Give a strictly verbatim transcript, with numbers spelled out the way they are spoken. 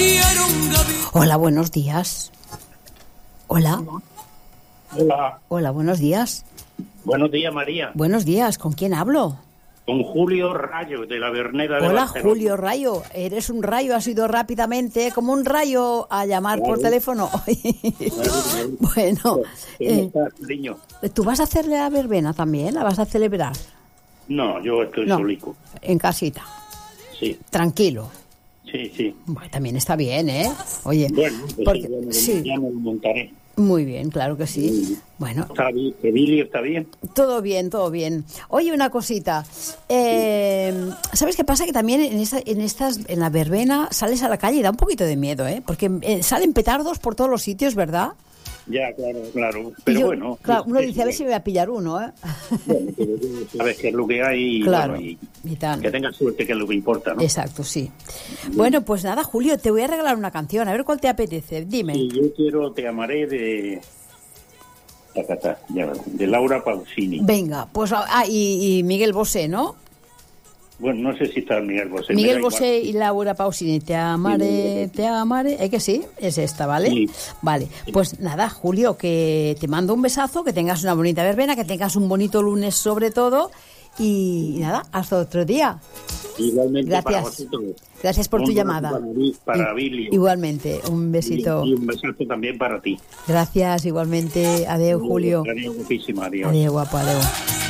Hola, buenos días. Hola. Hola. Hola, buenos días. Buenos días, María. Buenos días, ¿con quién hablo? Con Julio Rayo, de la Verneda de Hola, Barcelona. Julio Rayo. Eres un rayo, has ido rápidamente, como un rayo, a llamar Claro. por teléfono. Claro. Bueno, ¿Cómo eh, estás, cariño? ¿tú vas a hacerle la verbena también? ¿La vas a celebrar? No, yo estoy No, solico. en casita. Sí, Tranquilo. sí, sí. Bueno, también está bien, ¿eh? Oye, Bueno, pues porque- sí, ya me, sí, ya me lo montaré. muy bien, claro que sí. Bueno, ¿Está bien? ¿Emilio está bien? todo bien, todo bien. Oye, una cosita. Eh, ¿Sabes qué pasa? Que también en, esta, en estas, en la verbena sales a la calle y da un poquito de miedo, ¿eh? Porque eh, salen petardos por todos los sitios, ¿verdad? Ya, claro, claro. Y Pero yo- bueno. claro, uno es- dice, a ver si me voy a pillar uno, ¿eh? Bueno, pero tú sabes qué es lo que hay y, Claro, bueno, y y tal. que tengas suerte, que es lo que importa, ¿no? Exacto, sí. Bueno, pues nada, Julio, te voy a regalar una canción. A ver cuál te apetece. Dime. Y yo quiero Te amaré de... Ta, ta, ta, ya ves, de Laura Pausini. Venga, pues... Ah, y, y Miguel Bosé, ¿no? Bueno, no sé si está Miguel Bosé. Miguel me da Bosé igual. y Laura Pausini, te amaré, te amaré. ¿Es que sí? Es esta, ¿vale? Sí. Vale, pues nada, Julio, que te mando un besazo, que tengas una bonita verbena, que tengas un bonito lunes sobre todo. Y nada, hasta otro día. Igualmente para Gracias. vosotros. Gracias por Un tu beso llamada. Para, Bi- para I- Billy. Igualmente, un besito. Y, y un besazo también para ti. Gracias, igualmente. Adeu, Julio. Adiós, guapísima, adiós. Adeu, guapo, adeu.